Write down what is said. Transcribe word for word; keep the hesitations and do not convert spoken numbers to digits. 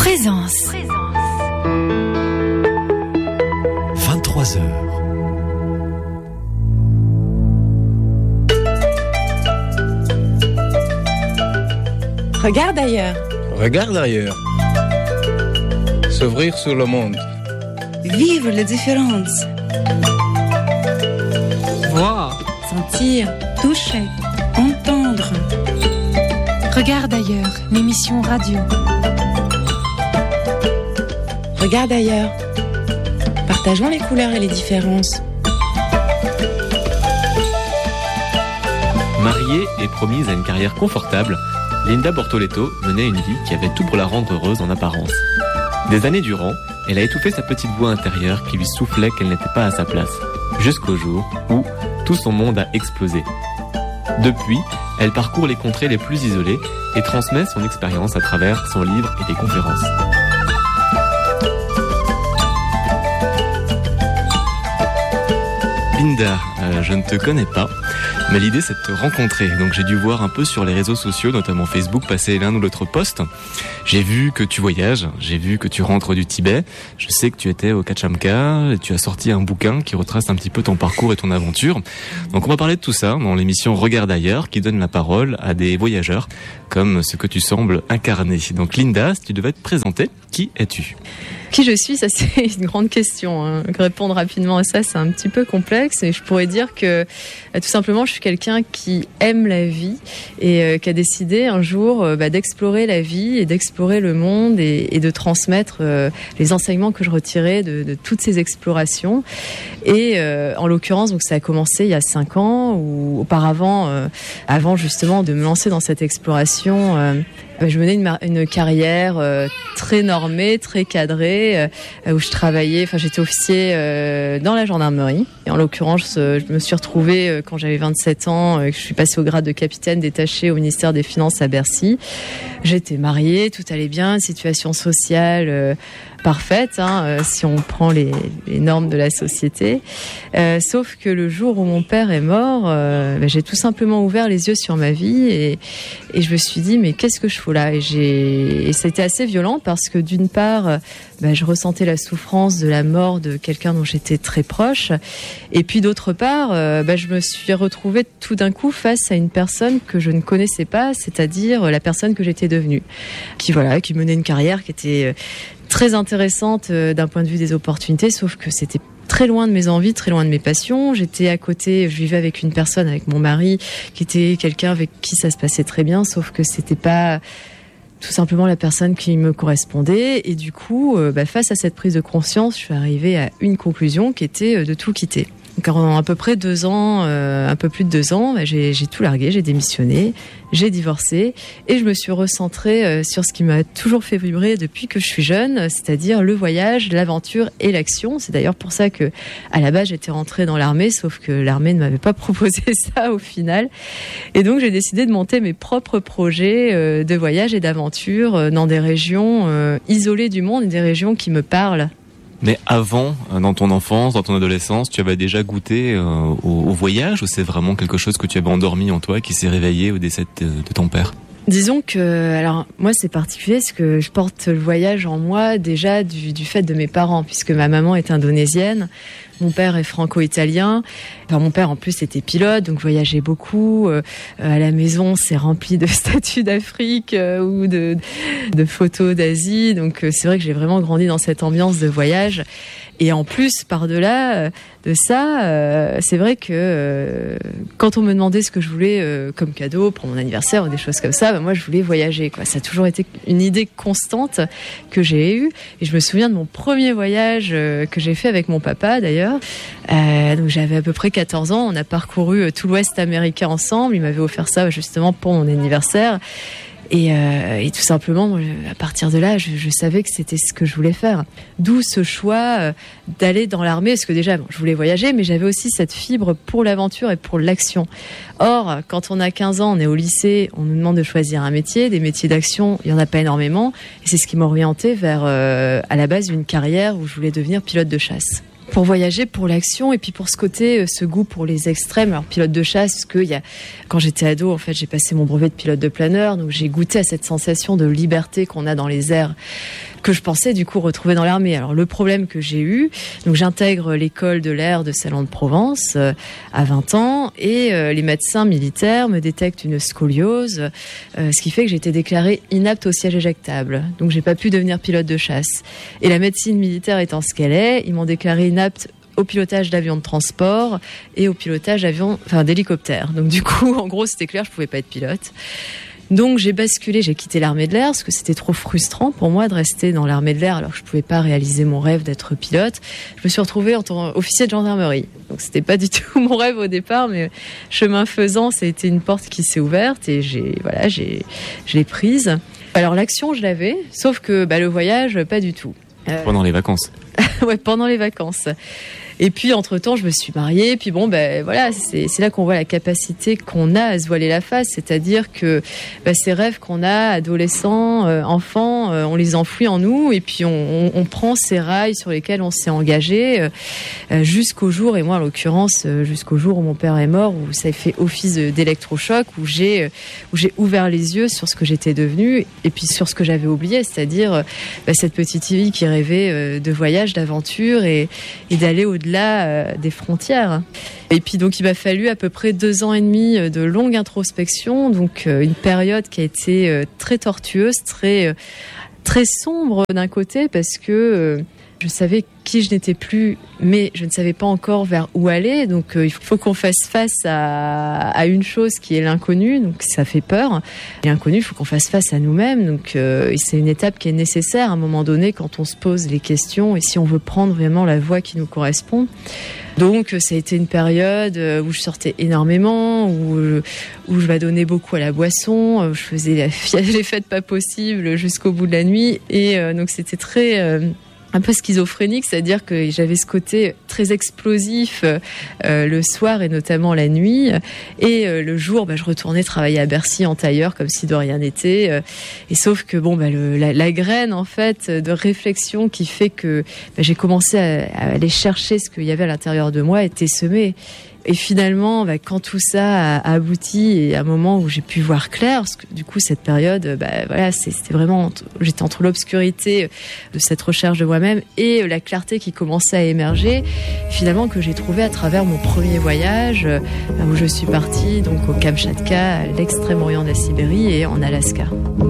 Présence. vingt-trois heures. Regarde ailleurs. Regarde ailleurs. S'ouvrir sur le monde. Vivre les différences. Voir. Sentir. Toucher. Entendre. Regarde ailleurs, l'émission radio. Regarde ailleurs. Partageons les couleurs et les différences. Mariée et promise à une carrière confortable, Linda Bortoletto menait une vie qui avait tout pour la rendre heureuse en apparence. Des années durant, elle a étouffé sa petite voix intérieure qui lui soufflait qu'elle n'était pas à sa place, jusqu'au jour où tout son monde a explosé. Depuis, elle parcourt les contrées les plus isolées et transmet son expérience à travers son livre et des conférences. Linda, euh, je ne te connais pas, mais l'idée c'est de te rencontrer. Donc j'ai dû voir un peu sur les réseaux sociaux, notamment Facebook, passer l'un ou l'autre post. J'ai vu que tu voyages, j'ai vu que tu rentres du Tibet. Je sais que tu étais au Kachamka et tu as sorti un bouquin qui retrace un petit peu ton parcours et ton aventure. Donc on va parler de tout ça dans l'émission Regarde ailleurs, qui donne la parole à des voyageurs comme ce que tu sembles incarner. Donc Linda, si tu devais te présenter, qui es-tu ? Qui je suis, ça c'est une grande question. Hein. Répondre rapidement à ça, c'est un petit peu complexe. Et je pourrais dire que tout simplement, je suis quelqu'un qui aime la vie et euh, qui a décidé un jour euh, bah, d'explorer la vie et d'explorer le monde et, et de transmettre euh, les enseignements que je retirais de, de toutes ces explorations. Et euh, en l'occurrence, donc ça a commencé il y a cinq ans, ou auparavant, euh, avant justement de me lancer dans cette exploration. Euh, Je menais une, une carrière euh, très normée, très cadrée, euh, où je travaillais, enfin j'étais officier euh, dans la gendarmerie. Et en l'occurrence, euh, je me suis retrouvée euh, quand j'avais vingt-sept ans, euh, que je suis passée au grade de capitaine détaché au ministère des Finances à Bercy. J'étais mariée, tout allait bien, situation sociale euh, parfaite, hein, euh, si on prend les, les normes de la société. Euh, sauf que le jour où mon père est mort, euh, bah, j'ai tout simplement ouvert les yeux sur ma vie et, et je me suis dit mais qu'est-ce que je fous là ? Et, j'ai... et ça a été assez violent parce que d'une part, bah, je ressentais la souffrance de la mort de quelqu'un dont j'étais très proche, et puis d'autre part, euh, bah, je me suis retrouvée tout d'un coup face à une personne que je ne connaissais pas, c'est-à-dire la personne que j'étais devenue, qui voilà, qui menait une carrière qui était très intéressante d'un point de vue des opportunités, sauf que c'était très loin de mes envies, très loin de mes passions. J'étais à côté, je vivais avec une personne, avec mon mari, qui était quelqu'un avec qui ça se passait très bien, sauf que c'était pas tout simplement la personne qui me correspondait. Et du coup, euh, bah, face à cette prise de conscience, je suis arrivée à une conclusion qui était de tout quitter. Donc en à peu près deux ans, euh, un peu plus de deux ans, bah, j'ai, j'ai tout largué, j'ai démissionné, j'ai divorcé et je me suis recentrée euh, sur ce qui m'a toujours fait vibrer depuis que je suis jeune, c'est-à-dire le voyage, l'aventure et l'action. C'est d'ailleurs pour ça que, à la base, j'étais rentrée dans l'armée, sauf que l'armée ne m'avait pas proposé ça au final. Et donc j'ai décidé de monter mes propres projets euh, de voyage et d'aventure euh, dans des régions euh, isolées du monde et des régions qui me parlent. Mais avant, dans ton enfance, dans ton adolescence, tu avais déjà goûté euh, au, au voyage, ou c'est vraiment quelque chose que tu avais endormi en toi, qui s'est réveillé au décès de, de ton père ? Disons que, alors moi c'est particulier parce que je porte le voyage en moi déjà du, du fait de mes parents, puisque ma maman est indonésienne, mon père est franco-italien. Enfin, mon père en plus était pilote, donc voyageait beaucoup. Euh, à la maison, c'est rempli de statues d'Afrique euh, ou de, de photos d'Asie. Donc euh, c'est vrai que j'ai vraiment grandi dans cette ambiance de voyage. Et en plus, par-delà euh, de ça, euh, c'est vrai que euh, quand on me demandait ce que je voulais euh, comme cadeau pour mon anniversaire ou des choses comme ça, bah, moi je voulais voyager, quoi. Ça a toujours été une idée constante que j'ai eue. Et je me souviens de mon premier voyage euh, que j'ai fait avec mon papa d'ailleurs. Euh, donc j'avais à peu près quatorze ans. On a parcouru euh, tout l'Ouest américain ensemble. Il m'avait offert ça justement pour mon anniversaire. Et, euh, et tout simplement, à partir de là, je, je savais que c'était ce que je voulais faire. D'où ce choix euh, d'aller dans l'armée, parce que déjà, bon, je voulais voyager, mais j'avais aussi cette fibre pour l'aventure et pour l'action. Or, quand on a quinze ans, on est au lycée, on nous demande de choisir un métier. Des métiers d'action, il n'y en a pas énormément. Et c'est ce qui m'a orientée vers, euh, à la base, une carrière où je voulais devenir pilote de chasse. Pour voyager, pour l'action et puis pour ce côté, ce goût pour les extrêmes. Alors pilote de chasse, parce que il y a, quand j'étais ado, en fait, j'ai passé mon brevet de pilote de planeur, donc j'ai goûté à cette sensation de liberté qu'on a dans les airs. que je pensais du coup retrouver dans l'armée. Alors le problème que j'ai eu, donc j'intègre l'école de l'air de Salon de Provence euh, à vingt ans et euh, les médecins militaires me détectent une scoliose, euh, ce qui fait que j'ai été déclarée inapte au siège éjectable. Donc j'ai pas pu devenir pilote de chasse. Et la médecine militaire étant ce qu'elle est, ils m'ont déclarée inapte au pilotage d'avions de transport et au pilotage d'avions, enfin d'hélicoptères. Donc du coup, en gros, c'était clair, je pouvais pas être pilote. Donc j'ai basculé, j'ai quitté l'armée de l'air parce que c'était trop frustrant pour moi de rester dans l'armée de l'air alors que je pouvais pas réaliser mon rêve d'être pilote. Je me suis retrouvée en tant qu'officier de gendarmerie. Donc c'était pas du tout mon rêve au départ, mais chemin faisant, ça a été une porte qui s'est ouverte et j'ai voilà, j'ai je l'ai prise. Alors l'action, je l'avais, sauf que bah, le voyage, pas du tout. Euh... Pendant les vacances. Ouais, pendant les vacances. Et puis, entre-temps, je me suis mariée. Puis bon, ben voilà, c'est, c'est là qu'on voit la capacité qu'on a à se voiler la face. C'est-à-dire que ben, ces rêves qu'on a, adolescents, euh, enfants, euh, on les enfouit en nous. Et puis, on, on, on prend ces rails sur lesquels on s'est engagé euh, jusqu'au jour, et moi, en l'occurrence, euh, jusqu'au jour où mon père est mort, où ça a fait office d'électrochoc, où j'ai, euh, où j'ai ouvert les yeux sur ce que j'étais devenue et puis sur ce que j'avais oublié. C'est-à-dire euh, ben, cette petite fille qui rêvait euh, de voyage, d'aventure et, et d'aller au-delà là euh, des frontières. Et puis donc il m'a fallu à peu près deux ans et demi de longue introspection, donc euh, une période qui a été euh, très tortueuse, très euh, très sombre d'un côté parce que euh, je savais qui je n'étais plus, mais je ne savais pas encore vers où aller. Donc euh, il faut qu'on fasse face à, à une chose qui est l'inconnu, donc ça fait peur. Et l'inconnu, il faut qu'on fasse face à nous-mêmes. Donc euh, c'est une étape qui est nécessaire à un moment donné quand on se pose les questions et si on veut prendre vraiment la voie qui nous correspond. Donc ça a été une période où je sortais énormément, où je, où je m'adonnais beaucoup à la boisson, où je faisais la, les fêtes pas possibles jusqu'au bout de la nuit. Et euh, donc c'était très... Euh, un peu schizophrénique, c'est-à-dire que j'avais ce côté très explosif euh, le soir et notamment la nuit, et euh, le jour, bah, je retournais travailler à Bercy en tailleur comme si de rien n'était. Euh, et sauf que bon, bah, le, la, la graine en fait de réflexion qui fait que bah, j'ai commencé à, à aller chercher ce qu'il y avait à l'intérieur de moi était semée. Et finalement, bah, quand tout ça a abouti et à un moment où j'ai pu voir clair, parce que du coup cette période, bah, voilà, c'était vraiment, j'étais entre l'obscurité de cette recherche de moi-même et la clarté qui commençait à émerger, finalement que j'ai trouvé à travers mon premier voyage où je suis partie donc au Kamchatka, à l'extrême orient de la Sibérie et en Alaska.